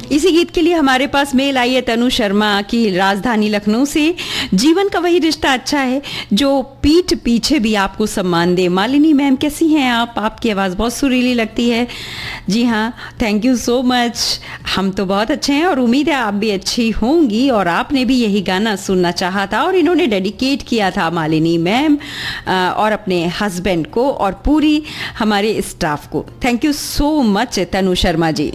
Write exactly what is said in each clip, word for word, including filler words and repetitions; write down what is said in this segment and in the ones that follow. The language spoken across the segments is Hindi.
इसी गीत के लिए हमारे पास मेल आई है तनु शर्मा की राजधानी लखनऊ से। जीवन का वही रिश्ता अच्छा है जो पीठ पीछे भी आपको सम्मान दे। मालिनी मैम कैसी हैं आप? आपकी आवाज़ बहुत सुरीली लगती है। जी हाँ, थैंक यू सो मच। हम तो बहुत अच्छे हैं और उम्मीद है आप भी अच्छी होंगी। और आपने भी यही गाना सुनना चाहा था और इन्होंने डेडिकेट किया था मालिनी मैम और अपने हस्बैंड को और पूरी हमारे स्टाफ को। थैंक यू सो मच तनु शर्मा जी।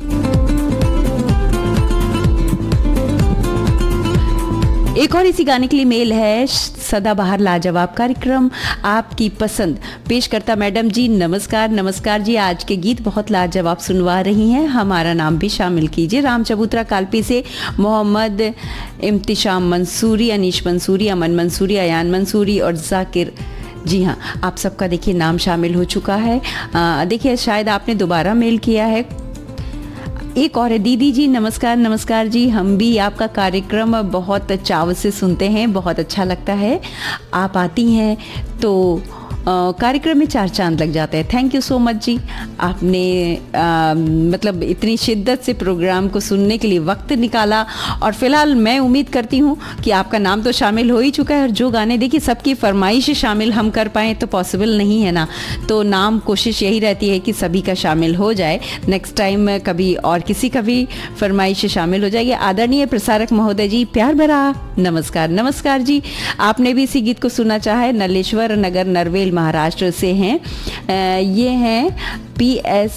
एक और इसी गाने के लिए मेल है। सदाबहार लाजवाब कार्यक्रम आपकी पसंद पेश करता मैडम जी नमस्कार। नमस्कार जी, आज के गीत बहुत लाजवाब सुनवा रही हैं, हमारा नाम भी शामिल कीजिए। राम चबूतरा कालपी से मोहम्मद इम्तिशाम मंसूरी, अनीश मंसूरी, अमन मंसूरी, अयान मंसूरी और जाकिर। जी हाँ, आप सबका देखिए नाम शामिल हो चुका है। देखिए शायद आपने दोबारा मेल किया है। एक और है दीदी जी नमस्कार। नमस्कार जी, हम भी आपका कार्यक्रम बहुत चाव से सुनते हैं, बहुत अच्छा लगता है। आप आती हैं तो कार्यक्रम में चार चांद लग जाते हैं। थैंक यू सो मच जी, आपने आ, मतलब इतनी शिद्दत से प्रोग्राम को सुनने के लिए वक्त निकाला। और फिलहाल मैं उम्मीद करती हूँ कि आपका नाम तो शामिल हो ही चुका है। और जो गाने देखिए सबकी फरमाइश शामिल हम कर पाएँ तो पॉसिबल नहीं है ना, तो नाम कोशिश यही रहती है कि सभी का शामिल हो जाए। नेक्स्ट टाइम कभी और किसी का भी फरमाइश शामिल हो जाएगी। आदरणीय प्रसारक महोदय जी प्यार भरा नमस्कार। नमस्कार जी, आपने भी इसी गीत को सुनना चाहा है। नलेश्वर नगर नरवेल महाराष्ट्र से हैं। ये हैं पी एस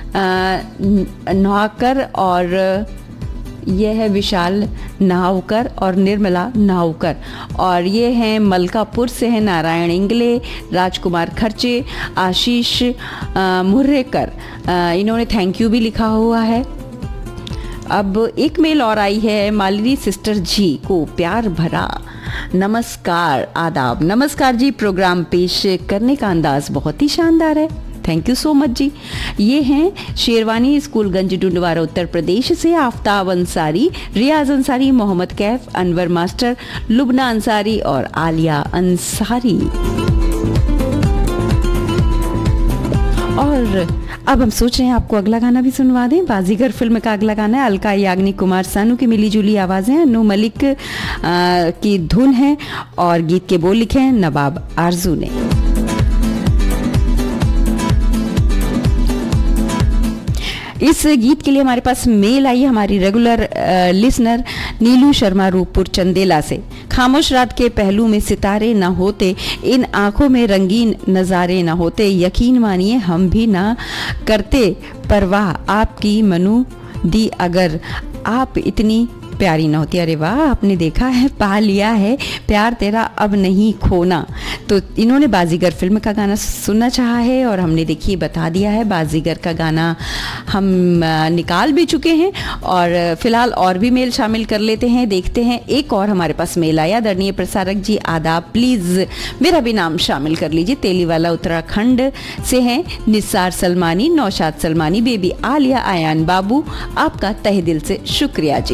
नौकर और ये है विशाल नावकर और निर्मला नावकर। और ये हैं मलकापुर से हैं नारायण इंगले, राजकुमार खर्चे, आशीष मुर्रेकर। इन्होंने थैंक यू भी लिखा हुआ है। अब एक मेल और आई है मालिनी सिस्टर जी को प्यार भरा नमस्कार आदाब। नमस्कार जी, प्रोग्राम पेश करने का अंदाज बहुत ही शानदार है। थैंक यू सो मच जी। ये हैं शेरवानी स्कूलगंज डुंडवारा उत्तर प्रदेश से आफ्ताब अंसारी, रियाज अंसारी, मोहम्मद कैफ, अनवर मास्टर, लुबना अंसारी और आलिया अंसारी। और अब हम सोच रहे हैं आपको अगला गाना भी सुनवा दें। बाजीगर फिल्म का अगला गाना है। अलका याग्निक, कुमार सानू की मिली जुली आवाज़ें, अनु मलिक आ, की धुन है और गीत के बोल लिखे हैं नवाब आरजू ने। इस गीत के लिए हमारे पास मेल आई हमारी रेगुलर लिसनर नीलू शर्मा रूपपुर चंदेला से। खामोश रात के पहलू में सितारे ना होते, इन आंखों में रंगीन नज़ारे ना होते, यकीन मानिए हम भी ना करते परवाह आपकी मनु दी अगर आप इतनी प्यारी ना होती। अरे वाह, आपने देखा है, पा लिया है प्यार तेरा अब नहीं खोना। तो इन्होंने बाजीगर फिल्म का गाना सुनना चाहा है और हमने देखिए बता दिया है बाजीगर का गाना हम निकाल भी चुके हैं। और फिलहाल और भी मेल शामिल कर लेते हैं, देखते हैं। एक और हमारे पास मेल आया। आदरणीय प्रसारक जी आदाब, प्लीज़ मेरा भी नाम शामिल कर लीजिए। तेलीवाला उत्तराखंड से हैं निसार सलमानी, नौशाद सलमानी, बेबी आलिया, आयान बाबू। आपका तहे दिल से शुक्रिया जी।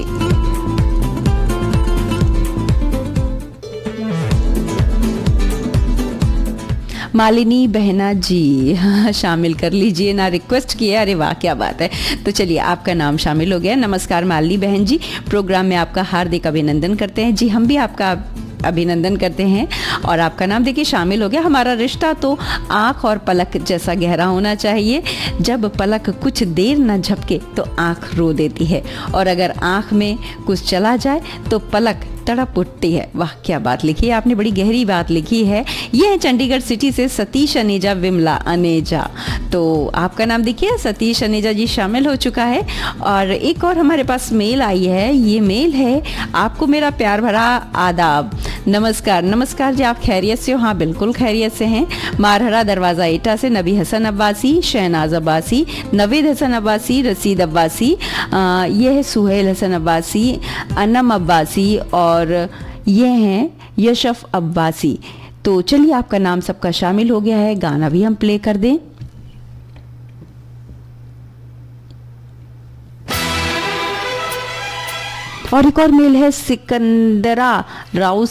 मालिनी बहना जी हाँ, शामिल कर लीजिए ना, रिक्वेस्ट किए। अरे वाह क्या बात है। तो चलिए आपका नाम शामिल हो गया। नमस्कार मालिनी बहन जी, प्रोग्राम में आपका हार्दिक अभिनंदन करते हैं। जी हम भी आपका अभिनंदन करते हैं और आपका नाम देखिए शामिल हो गया। हमारा रिश्ता तो आँख और पलक जैसा गहरा होना चाहिए। जब पलक कुछ देर न झपके तो आँख रो देती है और अगर आँख में कुछ चला जाए तो पलक तड़प उठती है। वाह क्या बात लिखी है आपने, बड़ी गहरी बात लिखी है। ये है चंडीगढ़ सिटी से सतीश अनेजा, विमला अनेजा। तो आपका नाम देखिए सतीश अनेजा जी शामिल हो चुका है। और एक और हमारे पास मेल आई है। ये मेल है आपको मेरा प्यार भरा आदाब। नमस्कार। नमस्कार जी, आप खैरियत से हो? हाँ बिल्कुल खैरियत से हैं। मारहरा दरवाज़ा एटा से नबी हसन अब्बासी, शहनाज अब्बासी, नवीद हसन अब्बासी, रसीद अब्बासी, ये है सुहेल हसन अब्बासी, अनम अब्बासी और ये हैं यशफ अब्बासी। तो चलिए आपका नाम सबका शामिल हो गया है। गाना भी हम प्ले कर दें। और एक और मेल है सिकंदरा राउस